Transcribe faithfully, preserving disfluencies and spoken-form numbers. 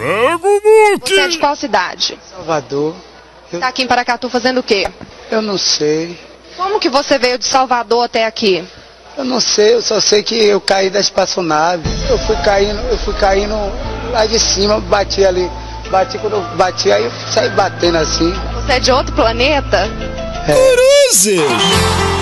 Você é de qual cidade? Salvador. Eu, Tá aqui em Paracatu fazendo o quê? eu não sei. Como que você veio de Salvador até aqui? Eu não sei, eu só sei que eu caí da espaçonave. Eu fui caindo, eu fui caindo lá de cima, bati ali. Bati, quando eu bati, aí eu saí batendo assim. Você é de outro planeta? É.